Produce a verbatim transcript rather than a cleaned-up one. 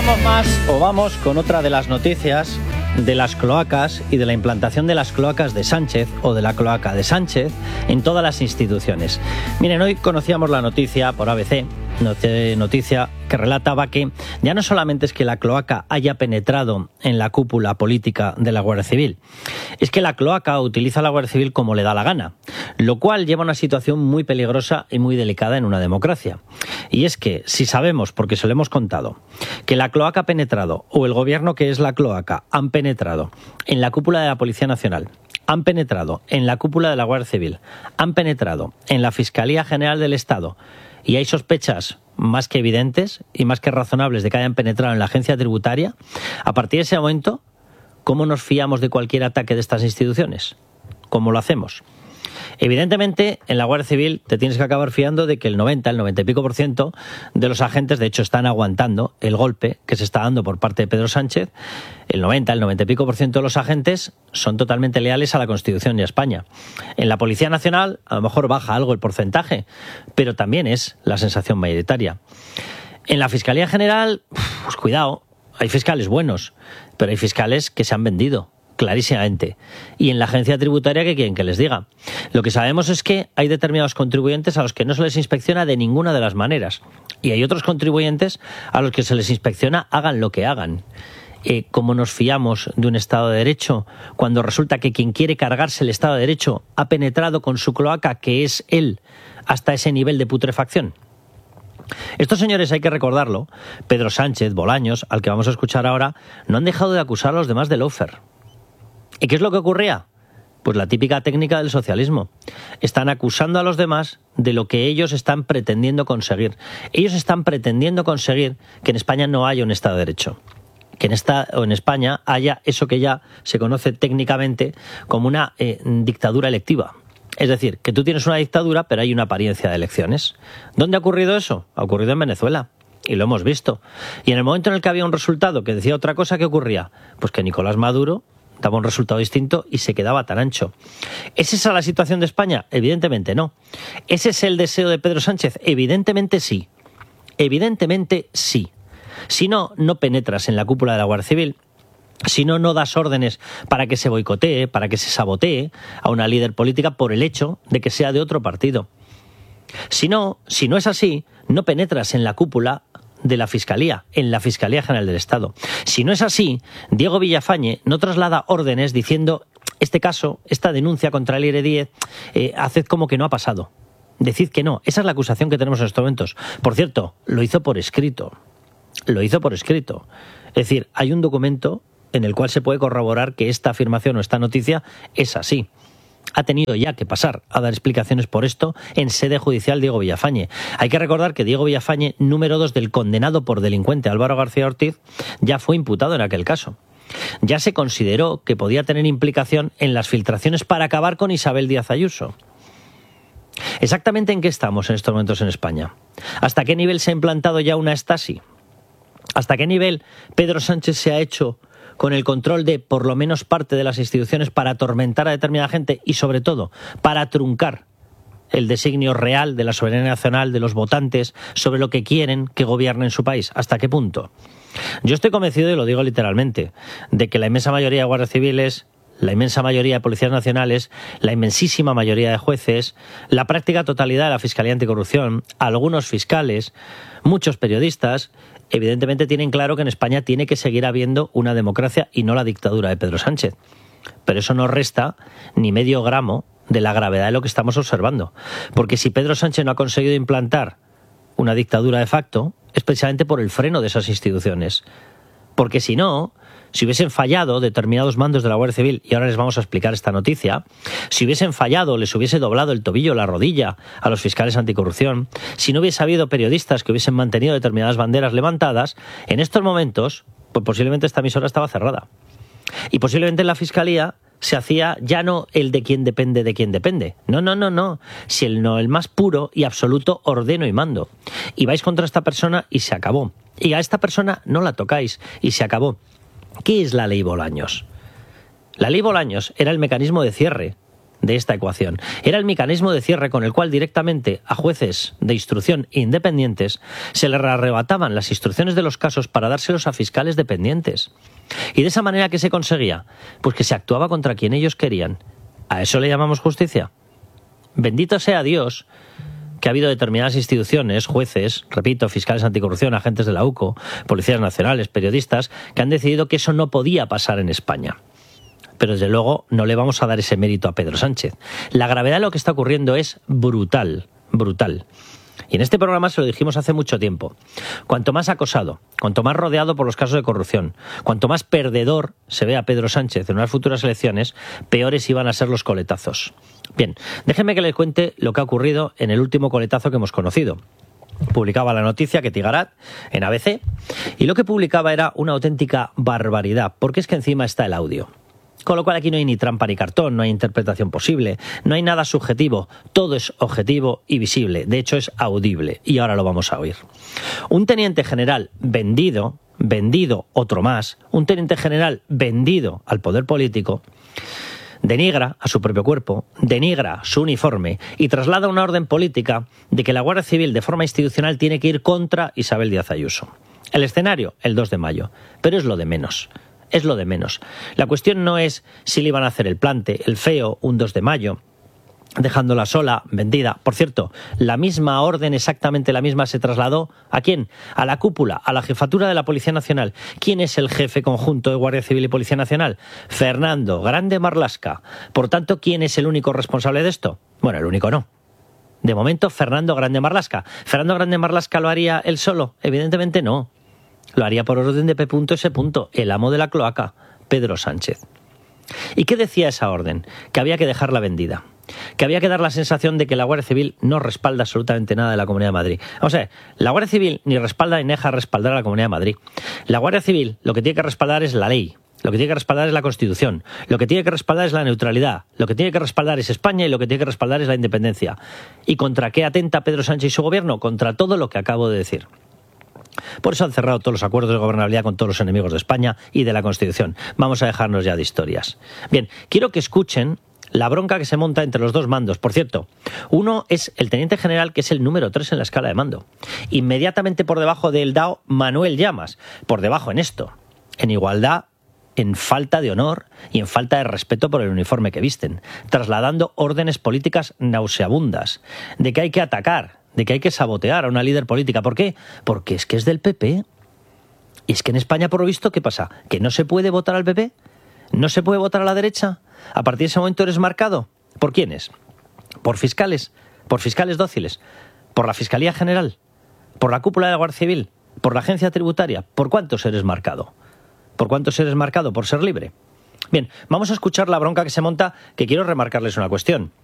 Vamos más o vamos con otra de las noticias de las cloacas y de la implantación de las cloacas de Sánchez o de la cloaca de Sánchez en todas las instituciones. Miren, hoy conocíamos la noticia por A B C, noticia que relataba que ya no solamente es que la cloaca haya penetrado en la cúpula política de la Guardia Civil, es que la cloaca utiliza a la Guardia Civil como le da la gana, lo cual lleva a una situación muy peligrosa y muy delicada en una democracia. Y es que si sabemos, porque se lo hemos contado, que la cloaca ha penetrado, o el gobierno que es la cloaca, han penetrado en la cúpula de la Policía Nacional, han penetrado en la cúpula de la Guardia Civil, han penetrado en la Fiscalía General del Estado, y hay sospechas más que evidentes y más que razonables de que hayan penetrado en la agencia tributaria, a partir de ese momento, ¿cómo nos fiamos de cualquier ataque de estas instituciones? ¿Cómo lo hacemos? Evidentemente, en la Guardia Civil te tienes que acabar fiando de que el noventa, el noventa y pico por ciento de los agentes, de hecho, están aguantando el golpe que se está dando por parte de Pedro Sánchez. El noventa, el noventa y pico por ciento de los agentes son totalmente leales a la Constitución y a España. En la Policía Nacional, a lo mejor baja algo el porcentaje, pero también es la sensación mayoritaria. En la Fiscalía General, pues cuidado, hay fiscales buenos, pero hay fiscales que se han vendido. Clarísimamente. Y en la agencia tributaria, ¿qué quieren que les diga? Lo que sabemos es que hay determinados contribuyentes a los que no se les inspecciona de ninguna de las maneras. Y hay otros contribuyentes a los que se les inspecciona hagan lo que hagan. Eh, ¿Cómo nos fiamos de un Estado de Derecho cuando resulta que quien quiere cargarse el Estado de Derecho ha penetrado con su cloaca, que es él, hasta ese nivel de putrefacción? Estos señores, hay que recordarlo, Pedro Sánchez, Bolaños, al que vamos a escuchar ahora, no han dejado de acusar a los demás de lawfare. ¿Y qué es lo que ocurría? Pues la típica técnica del socialismo. Están acusando a los demás de lo que ellos están pretendiendo conseguir. Ellos están pretendiendo conseguir que en España no haya un Estado de Derecho. Que en, esta, o en España haya eso que ya se conoce técnicamente como una eh, dictadura electiva. Es decir, que tú tienes una dictadura, pero hay una apariencia de elecciones. ¿Dónde ha ocurrido eso? Ha ocurrido en Venezuela. Y lo hemos visto. Y en el momento en el que había un resultado que decía otra cosa, ¿qué ocurría? Pues que Nicolás Maduro daba un resultado distinto y se quedaba tan ancho. ¿Es esa la situación de España? Evidentemente no. ¿Ese es el deseo de Pedro Sánchez? Evidentemente sí. Evidentemente sí. Si no, no penetras en la cúpula de la Guardia Civil. Si no, no das órdenes para que se boicotee, para que se sabotee a una líder política por el hecho de que sea de otro partido. Si no, si no es así, no penetras en la cúpula de la Fiscalía, en la Fiscalía General del Estado. Si no es así, Diego Villafañe no traslada órdenes diciendo este caso, esta denuncia contra el I R diez, eh, haced como que no ha pasado. Decid que no. Esa es la acusación que tenemos en estos momentos. Por cierto, lo hizo por escrito. Lo hizo por escrito. Es decir, hay un documento en el cual se puede corroborar que esta afirmación o esta noticia es así. Ha tenido ya que pasar a dar explicaciones por esto en sede judicial Diego Villafañe. Hay que recordar que Diego Villafañe, número dos del condenado por delincuente Álvaro García Ortiz, ya fue imputado en aquel caso. Ya se consideró que podía tener implicación en las filtraciones para acabar con Isabel Díaz Ayuso. ¿Exactamente en qué estamos en estos momentos en España? ¿Hasta qué nivel se ha implantado ya una Stasi? ¿Hasta qué nivel Pedro Sánchez se ha hecho con el control de por lo menos parte de las instituciones para atormentar a determinada gente y, sobre todo, para truncar el designio real de la soberanía nacional de los votantes sobre lo que quieren que gobierne su país? ¿Hasta qué punto? Yo estoy convencido, y lo digo literalmente, de que la inmensa mayoría de guardias civiles, la inmensa mayoría de policías nacionales, la inmensísima mayoría de jueces, la práctica totalidad de la Fiscalía Anticorrupción, algunos fiscales, muchos periodistas, evidentemente tienen claro que en España tiene que seguir habiendo una democracia y no la dictadura de Pedro Sánchez. Pero eso no resta ni medio gramo de la gravedad de lo que estamos observando. Porque si Pedro Sánchez no ha conseguido implantar una dictadura de facto, es precisamente por el freno de esas instituciones. Porque si no, si hubiesen fallado determinados mandos de la Guardia Civil, y ahora les vamos a explicar esta noticia, si hubiesen fallado, les hubiese doblado el tobillo, la rodilla a los fiscales anticorrupción, si no hubiese habido periodistas que hubiesen mantenido determinadas banderas levantadas, en estos momentos, pues posiblemente esta emisora estaba cerrada. Y posiblemente en la Fiscalía se hacía ya no el de quién depende de quién depende. No, no, no, no. Si el no, el más puro y absoluto ordeno y mando. Y vais contra esta persona y se acabó. Y a esta persona no la tocáis y se acabó. ¿Qué es la ley Bolaños? La ley Bolaños era el mecanismo de cierre de esta ecuación. Era el mecanismo de cierre con el cual directamente a jueces de instrucción independientes se les arrebataban las instrucciones de los casos para dárselos a fiscales dependientes. Y de esa manera, ¿qué se conseguía? Pues que se actuaba contra quien ellos querían. ¿A eso le llamamos justicia? Bendito sea Dios que ha habido determinadas instituciones, jueces, repito, fiscales anticorrupción, agentes de la U C O, policías nacionales, periodistas, que han decidido que eso no podía pasar en España. Pero desde luego no le vamos a dar ese mérito a Pedro Sánchez. La gravedad de lo que está ocurriendo es brutal, brutal. Y en este programa se lo dijimos hace mucho tiempo. Cuanto más acosado, cuanto más rodeado por los casos de corrupción, cuanto más perdedor se ve a Pedro Sánchez en unas futuras elecciones, peores iban a ser los coletazos. Bien, déjenme que les cuente lo que ha ocurrido en el último coletazo que hemos conocido. Publicaba la noticia que Tigarat en A B C y lo que publicaba era una auténtica barbaridad, porque es que encima está el audio. Con lo cual aquí no hay ni trampa ni cartón, no hay interpretación posible, no hay nada subjetivo, todo es objetivo y visible, de hecho es audible, y ahora lo vamos a oír. Un teniente general vendido, vendido otro más, un teniente general vendido al poder político, denigra a su propio cuerpo, denigra su uniforme y traslada una orden política de que la Guardia Civil de forma institucional tiene que ir contra Isabel Díaz Ayuso. El escenario, el dos de mayo, pero es lo de menos. Es lo de menos. La cuestión no es si le iban a hacer el plante, el feo, un dos de mayo, dejándola sola, vendida. Por cierto, la misma orden, exactamente la misma, se trasladó ¿a quién? A la cúpula, a la jefatura de la Policía Nacional. ¿Quién es el jefe conjunto de Guardia Civil y Policía Nacional? Fernando Grande Marlaska. Por tanto, ¿quién es el único responsable de esto? Bueno, el único no. De momento, Fernando Grande Marlaska. ¿Fernando Grande Marlaska lo haría él solo? Evidentemente no. Lo haría por orden de P S , el amo de la cloaca, Pedro Sánchez. ¿Y qué decía esa orden? Que había que dejarla vendida. Que había que dar la sensación de que la Guardia Civil no respalda absolutamente nada de la Comunidad de Madrid. O sea, la Guardia Civil ni respalda ni deja respaldar a la Comunidad de Madrid. La Guardia Civil lo que tiene que respaldar es la ley. Lo que tiene que respaldar es la Constitución. Lo que tiene que respaldar es la neutralidad. Lo que tiene que respaldar es España y lo que tiene que respaldar es la independencia. ¿Y contra qué atenta Pedro Sánchez y su gobierno? Contra todo lo que acabo de decir. Por eso han cerrado todos los acuerdos de gobernabilidad con todos los enemigos de España y de la Constitución. Vamos a dejarnos ya de historias. Bien, quiero que escuchen la bronca que se monta entre los dos mandos. Por cierto, uno es el teniente general, que es el número tres en la escala de mando. Inmediatamente por debajo del D A O, Manuel Llamas. Por debajo en esto, en igualdad, en falta de honor y en falta de respeto por el uniforme que visten, trasladando órdenes políticas nauseabundas, de que hay que atacar, de que hay que sabotear a una líder política. ¿Por qué? Porque es que es del P P. Y es que en España, por lo visto, ¿qué pasa? ¿Que no se puede votar al P P? ¿No se puede votar a la derecha? ¿A partir de ese momento eres marcado? ¿Por quiénes? ¿Por fiscales? ¿Por fiscales dóciles? ¿Por la Fiscalía General? ¿Por la cúpula de la Guardia Civil? ¿Por la Agencia Tributaria? ¿Por cuántos eres marcado? ¿Por cuántos eres marcado? ¿Por ser libre? Bien, vamos a escuchar la bronca que se monta, que quiero remarcarles una cuestión.